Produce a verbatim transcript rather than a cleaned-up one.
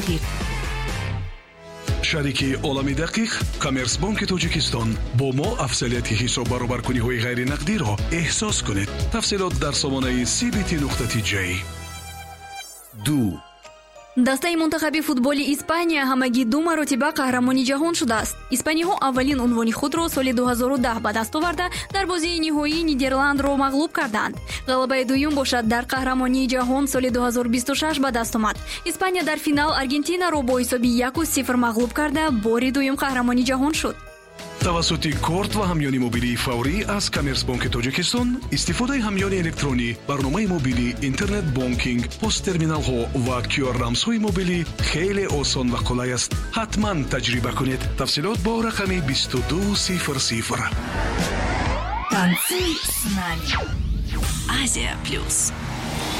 тахқиқ. шарики олами дақиқ Коммерсбанки Тоҷикистон бо мо афзалияти ҳисоб баробаркуниҳои ғайринақдиро эҳсос кунед. тафсилот дар сомонаи си би ти нуқта ти ҷей. ду дастаи мунтахаби футболи Испания ҳамагӣ ду маротиба қаҳрамони ҷаҳон шудааст. испаниҳо аввалин унвони худро соли ду ҳазору даҳ ба даст оварда дар бозии ниҳоии Нидерландро мағлуб карданд. ғалабаи дуюм бошад дар қаҳрамонии ҷаҳон соли ду ҳазору бисту шаш ба даст омад. испания дар финал Аргентинаро бо ҳисоби яку сифр мағлуб карда бори дуюм қаҳрамони ҷаҳон шуд. тавассути корт ва ҳамёни мобилии фаврӣ аз Коммерсбанки Тоҷикистон истифодаи ҳамёни электронӣ, барномаи мобилӣ, интернет бонкинг, посттерминалҳо ва кю ар рамзҳои мобилӣ хеле осон ва қулай аст. ҳатман таҷриба кунед. тафсилот бо рақами бисту ду сифр сифр. танци с нами. Азия плюс.